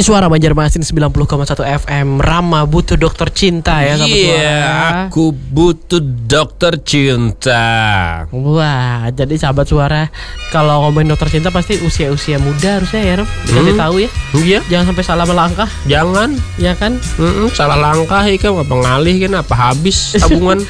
Ini suara Banjarmasin 90,1 FM. Rama butuh dokter cinta ya, sahabat suara. Aku butuh dokter cinta. Wah, jadi sahabat suara, kalau ngomongin dokter cinta pasti usia-usia muda harusnya ya, Ram. Dikasih tahu ya. Iya. Jangan sampai salah melangkah, Jangan. ya kan? Salah langkah kan apa ngalih kan apa habis tabungan.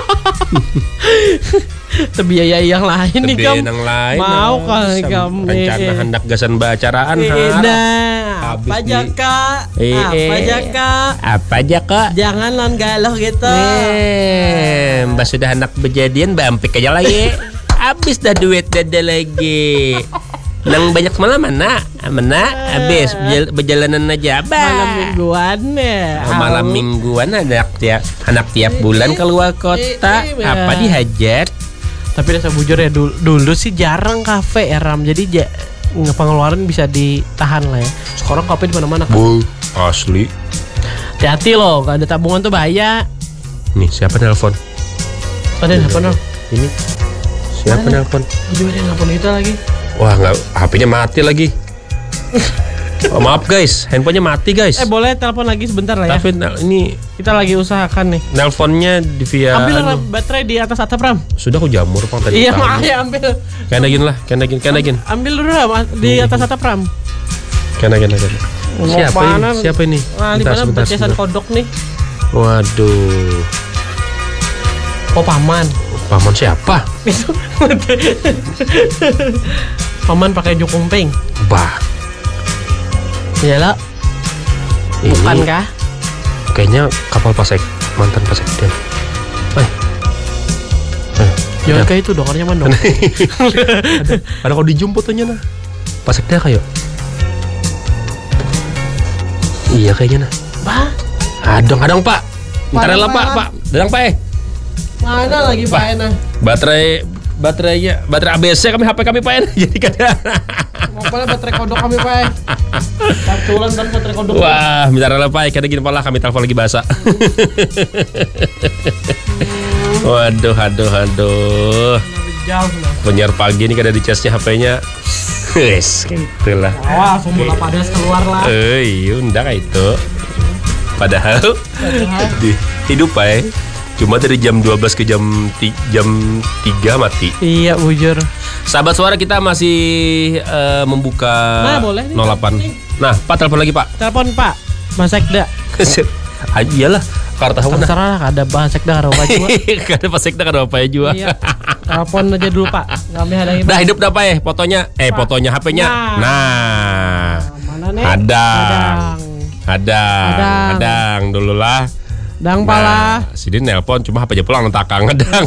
Biaya yang lain nih kamu. Yang lain. Mau kali kamu. Rencana hendak gasan bacaraan. Nah, apa aja kak? Apa aja kak? Apa aja kak? Jangan lan galau gitu. Mbak sudah hendak berjadian, bampik aja lagi. Habis dah duit dada lagi. Nang banyak semalam mana? Habis berjalanan aja. Malam mingguan ya. Malam mingguan anak tiap bulan keluar kota. Apa dihajar? Tapi rasa bujur ya, dulu sih jarang kafe ya, Ram. Jadi pengeluaran bisa ditahan lah ya. Sekarang kafe di mana-mana kan. Asli. Hati-hati loh, kalau ada tabungan tuh bahaya. Nih, siapa nelpon? Ada nelpon dong. Ini siapa nelpon? Gimana yang nelpon kita lagi? Wah, nggak, HP-nya mati lagi. Oh, maaf guys, handphonenya mati guys. Boleh telepon lagi sebentar lah ya. Tapi ini kita lagi usahakan nih. nelponnya di via. Ambil baterai di atas atap, Ram. Sudah aku jamur Bang tadi. Iya, makanya ambil. Kenagin. Ambil dulu, Ram, di atas atap, Ram. Kenagin. Siapa ini? Di mana bercesan kodok nih? Waduh. Oh, paman. Paman siapa? Itu. Paman pakai jukumping. Bah. Iyalah. Bukan kah? Kayaknya kapal mantan Pasekden. Jangan kayak itu dong, nyaman dong. Ada kalau dijum fotonya nah. Pasekda kayak. Iya kayaknya nah. Bah. Adang Pak. Bentar lah Pak. Dadang Pak. Mana lagi Pak Ena? Baterai ABC HP kami Pak Ena. Jadi kada. Ngopalnya baterai kodok kami Pak. Kebetulan kan baterai kodok. Wah, bentar lah Pak. Kada gini pala kami telepon lagi basah. Waduh. Jauh lah. Penyiar pagi ini kada dicasnya HP-nya. Wes, gitulah. Wah, formula padas keluar lah. Undang itu. Padahal di hidup Pak. Cuma dari jam 12 ke jam 3 mati. Iya, bujur. Sahabat suara, kita masih membuka boleh nih, 08. Nah, Pak telepon lagi, Pak. Telepon, Pak. Mas Sekda. Iyalah, kartu tahu nah. Terserah ada Mas Sekda karo apa juga. Kada Pak Sekda kada apa juga. Iya. Telepon aja dulu, Pak. Kami hadangin. Dah hidup dah Pak fotonya. Fotonya HP-nya. Nah. Mana nih? Hadang dulu lah. Dang pala. Sini nelpon cuma HP aja pulang nentakang ngedang.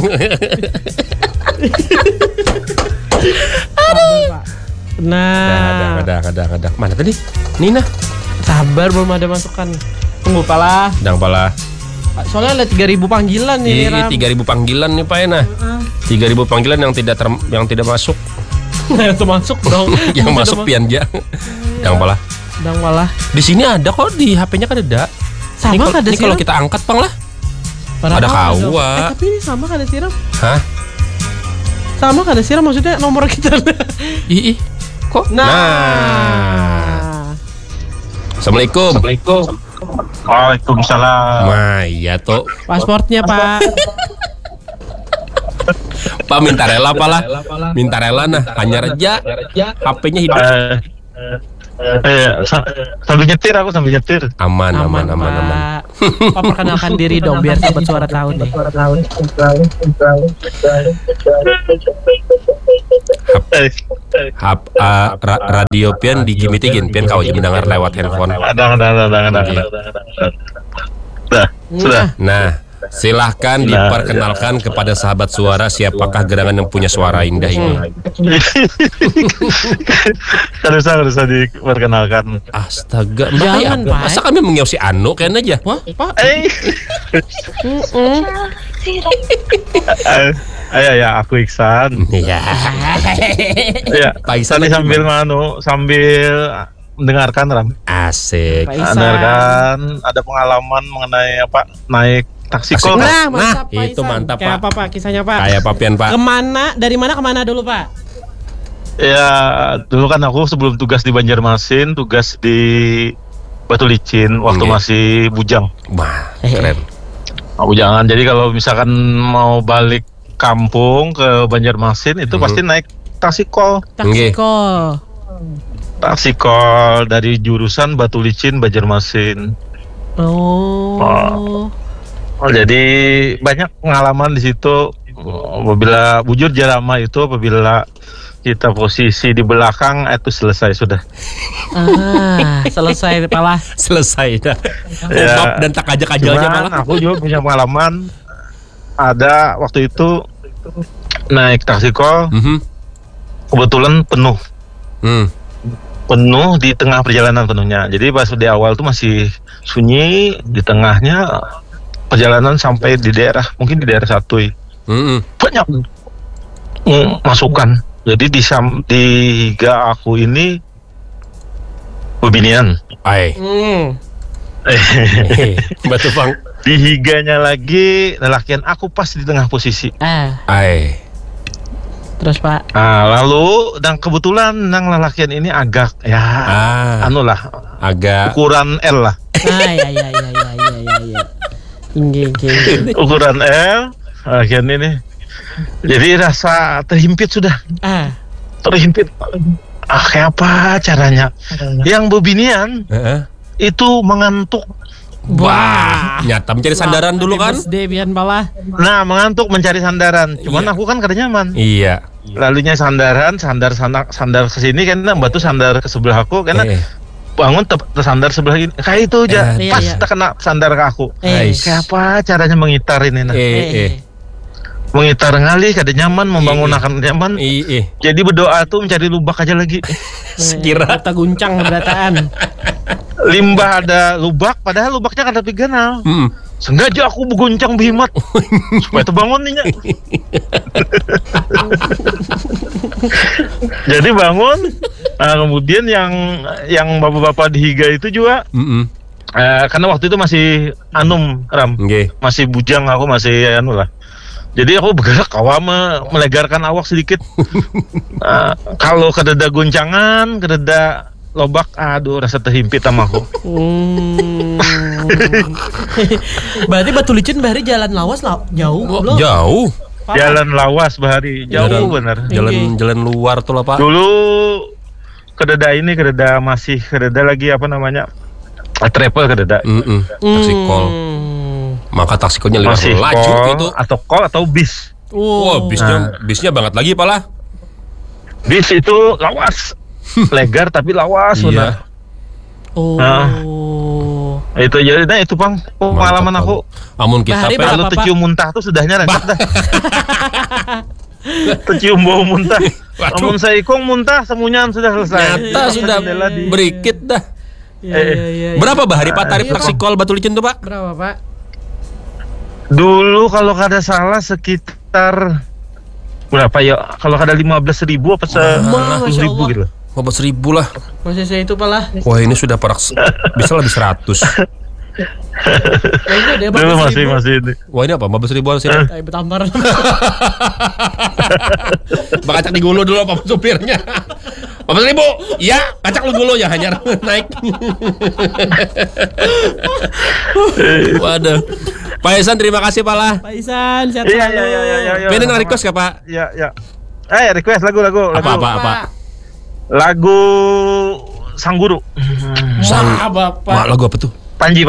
Nah. Ada. Mana tadi? Nina. Sabar, belum ada masukan. Tunggu pala. Dang pala. Soalnya ada 3.000 panggilan nih, Ram. 3.000 panggilan nih Pak Ena. 3.000 panggilan yang tidak masuk. Yang termasuk dong. Yang masuk pian aja. Dang pala. Di sini ada kok, di HP-nya kan ada. Sama kada sih. Kalau kita angkat Bang lah. Ada kawa. Tapi ini sama kada sih, Ram? Hah? Sama kada sih, Ram? Maksudnya nomor kita. Ih. Kok? Nah. Assalamualaikum. Waalaikumsalam. Nah, iya toh. Pasportnya, Pak. Pak minta rela nah. Hanya aja HP-nya hidup. Sambil nyetir. Aman. Pak perkenalkan diri dong biar sahabat suara tahu nih. Radio pian digimitigin pian kau aja mendengar lewat handphone. Ada. Sudah. Nah, silahkan diperkenalkan kepada sahabat suara siapakah gerangan yang punya suara indah ini. Kalau usah diperkenalkan. Astaga, jangan Pak. Masa kami mengiosi Anu kan aja? Wah, Pak. Ya, aku Iksan. Iya. Ya, Pak Iksan sambil mendengarkan Ram. Asik. Mendengarkan ada pengalaman mengenai naik taksi kol. Mantap, Pak itu Isan. mantap Kayak Pak. apa Pak kisahnya Pak? Kayak papian Pak. Dari mana kemana dulu Pak? Ya, dulu kan aku sebelum tugas di Banjarmasin, tugas di Batu Licin waktu Oke. masih bujang. Wah, keren. Bujangan. Jadi kalau misalkan mau balik kampung ke Banjarmasin itu pasti naik taksi kol. Taksi Nggih. kol. Taksi kol dari jurusan Batu Licin Banjarmasin. Oh. Oh, jadi banyak pengalaman di situ. Apabila bujur jarama itu apabila kita posisi di belakang itu selesai sudah. Selesai malah. Selesai dah. Ya. Obab dan tak ajak-ajaknya Cuman malah. aku juga punya pengalaman. Ada waktu itu naik taksi kol Mhm. kebetulan penuh. Penuh di tengah perjalanan penuhnya. Jadi pas di awal tuh masih sunyi, di tengahnya perjalanan sampai di daerah mungkin di daerah Satui. Banyak masukan. Jadi di higa aku ini bebinian. Ai. Batu Bang. Di higanya lagi lelakian aku pas di tengah posisi. Ai. Terus Pak. Lalu dan kebetulan nang lelakian ini agak anu lah Agak ukuran L lah. Ya. Inggih. Ukuran L lelakian ini. Jadi rasa terhimpit sudah. Terhimpit. Kayak apa caranya? Yang bebinian itu mengantuk. Wah, nyata mencari sandaran dulu kan? Devian malah. Nah, mengantuk mencari sandaran. Cuman aku kan kada nyaman. Iya. Lalunya sandar ke sini kan batu sandar ke sebelah aku karena bangun tersandar sebelah ini. Kayak itu aja. Pas tak kena sandar ke aku. Kayak apa caranya mengitar ini nah. Mengitar ngalih kada nyaman, membangunkan nyaman. Jadi berdoa tuh mencari lubak aja lagi. Sekira kita guncang berataan. Limbah ada lubak, padahal lubaknya kada piganal. Sengaja aku begoncang behimat supaya terbangun nih. Jadi bangun. Kemudian yang bapak-bapak di higa itu juga. Karena waktu itu masih anum Ram, masih bujang aku masih anu lah. Jadi aku bergerak awal melegarkan awak sedikit. Kalau kededa goncangan, kededa lobak, aduh rasa terhimpit sama aku. Berarti Batu Licin bahari jalan lawas jauh belum? Jauh. Jalan lawas bahari jauh bener. Jalan luar tuh lah Pak. Dulu kededa lagi apa namanya? Travel kededa. Taksi kol. Maka taksi kolnya lebih laju itu. Atau kol atau bis. Wah, bisnya banget lagi Pak. Bis itu lawas. Legar tapi lawas benar. Itu jadi itu Bang pengalaman aku. Amun kita kalau tercium muntah tuh sudahnya rangkap dah. Tercium bau muntah. Amun saikong muntah semuanya sudah selesai. Nyata sudah berikit dah. Berapa bahari Pak tarif taksi kol Batu Licin tuh Pak? Berapa Pak? Dulu kalau kada salah sekitar berapa ya? Kalau kada 15.000 apa 10.000 gitu. 15.000 lah. Masih saya itu Pak lah. Wah ini sudah bisa lebih 100. Dulu masih ini. Wah ini apa? 15.000 sih. Kayak betampar. Bak kacak digulu dulu apa supirnya. 15.000. Iya, kacak lu gulu ya hanya naik. Waduh. Pak Isan terima kasih Pak lah. Pak Isan, sehat Iya. Pengen request gak Pak? Iya. Request lagu. Apa? Lagu Sang Guru. Bapak. Lagu apa tuh? Panji.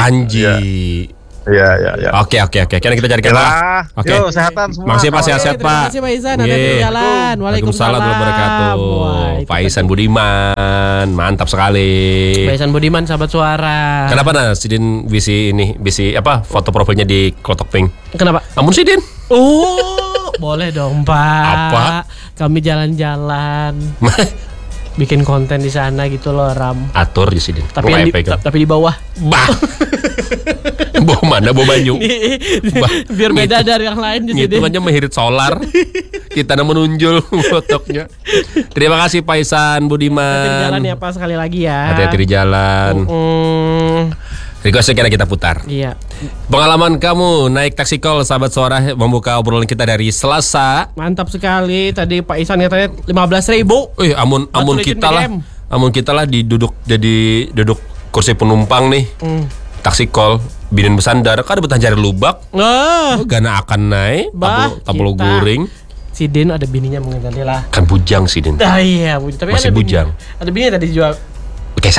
Iya. Oke. Karena kita carikan lah. Oke. Yuk, sehatan semua. Makasih Pak, sehat-sehat Pak. Terima kasih Pak Isan, ada di jalan. Waalaikumsalam warahmatullahi wabarakatuh. Pak Isan Budiman, mantap sekali. Pak Isan Budiman, sahabat suara. Kenapa nah Sidin bisi apa foto profilnya di Klotok Pink? Kenapa? Amun Sidin. Boleh dong Pak. Apa? Kami jalan-jalan. Bikin konten di sana gitu loh Ram. Atur di Sidin. Tapi di bawah. Bah. Bawa mana? Bawa banyu. Biar beda dari yang lain di sini. Itu hanya menghirit solar. Kita menunjul fotoknya. Terima kasih Pak Isan Budiman. Hati-hati di jalan ya Pak sekali lagi ya. Hati-hati di jalan. Requestnya kira kita putar. Iya. Pengalaman kamu naik taksi kol sahabat suara membuka obrolan kita dari Selasa. Mantap sekali. Tadi Pak Isan katanya 15.000. Amun kita lah duduk kursi penumpang nih. Taksi kol, binin bersandar, kada betah cari lubak. Gana akan naik, tablo guring. Si Den ada bininya mungkin tadi lah. Kan bujang si Den. Iya, tapi masih bujang. Ada bininya tadi jual. Oke,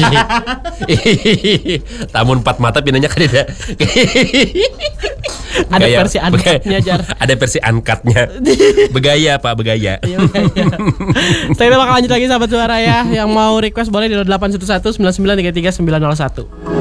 tamun 4 mata pinanya kan ada. Ada versi uncut-nya, Jar. Ada versi uncut-nya. Begaya, Pak, begaya. Saya bakal lanjut lagi sahabat suara ya. Yang mau request boleh di 811 9933 901.